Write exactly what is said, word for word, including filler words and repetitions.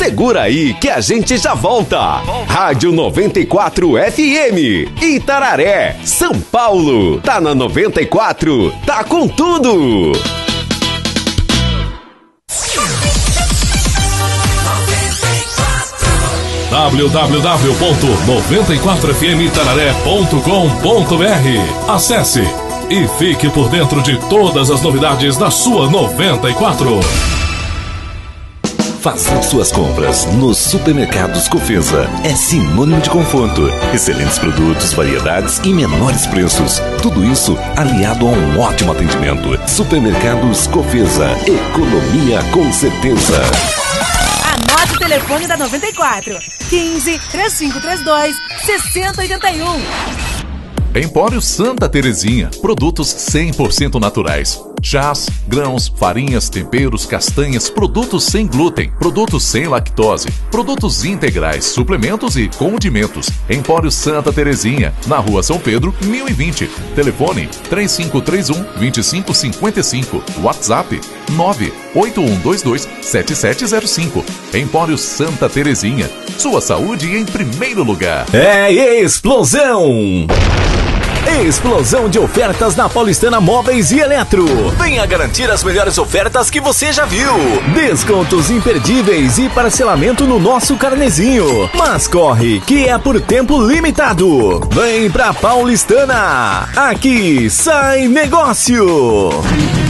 Segura aí que a gente já volta. Rádio noventa e quatro F M, Itararé, São Paulo. Tá na noventa e quatro, tá com tudo. w w w ponto noventa e quatro f m itararé ponto com ponto b r. Acesse e fique por dentro de todas as novidades da sua noventa e quatro. Fazer suas compras nos supermercados Cofesa é sinônimo de conforto, excelentes produtos, variedades e menores preços. Tudo isso aliado a um ótimo atendimento. Supermercados Cofesa, economia com certeza. Anote o telefone da noventa e quatro: quinze, três cinco três dois, seis zero oito um. Empório Santa Terezinha, produtos cem por cento naturais. Chás, grãos, farinhas, temperos, castanhas, produtos sem glúten, produtos sem lactose, produtos integrais, suplementos e condimentos. Empório Santa Terezinha, na Rua São Pedro, mil e vinte. Telefone três cinco três um, dois cinco cinco cinco. WhatsApp nove oito um dois dois, sete sete zero cinco. Empório Santa Terezinha, sua saúde em primeiro lugar. É explosão! Explosão de ofertas na Paulistana Móveis e Eletro. Venha garantir as melhores ofertas que você já viu. Descontos imperdíveis e parcelamento no nosso carnezinho. Mas corre, que é por tempo limitado. Vem pra Paulistana. Aqui sai negócio.